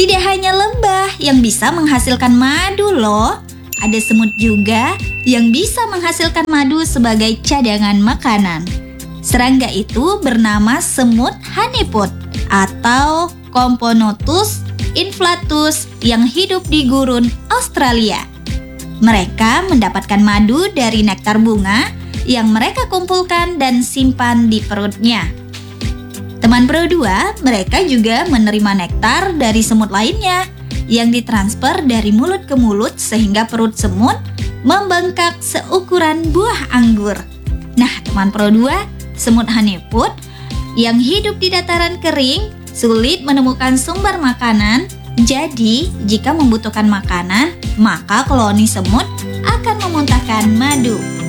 Tidak hanya lebah yang bisa menghasilkan madu loh. Ada semut juga yang bisa menghasilkan madu sebagai cadangan makanan. Serangga itu bernama semut honeypot atau Componotus inflatus yang hidup di gurun Australia. Mereka mendapatkan madu dari nektar bunga yang mereka kumpulkan dan simpan di perutnya. Teman Pro 2, mereka juga menerima nektar dari semut lainnya yang ditransfer dari mulut ke mulut sehingga perut semut membengkak seukuran buah anggur. Nah, teman Pro 2, semut honeypot yang hidup di dataran kering sulit menemukan sumber makanan. Jadi, jika membutuhkan makanan, maka koloni semut akan memuntahkan madu.